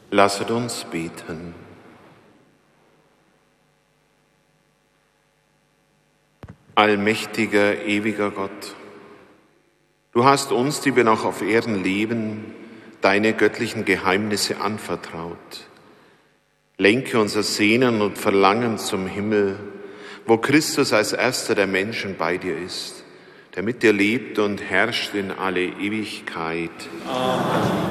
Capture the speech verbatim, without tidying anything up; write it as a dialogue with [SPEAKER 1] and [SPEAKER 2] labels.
[SPEAKER 1] Lasset uns beten. Allmächtiger, ewiger Gott, du hast uns, die wir noch auf Erden leben, deine göttlichen Geheimnisse anvertraut. Lenke unser Sehnen und Verlangen zum Himmel, wo Christus als erster der Menschen bei dir ist, der mit dir lebt und herrscht in alle Ewigkeit.
[SPEAKER 2] Amen.